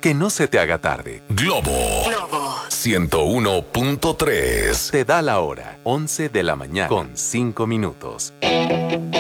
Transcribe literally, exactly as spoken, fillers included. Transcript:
Que no se te haga tarde. Globo. Globo. ciento uno punto tres. Te da la hora. once de la mañana con cinco minutos.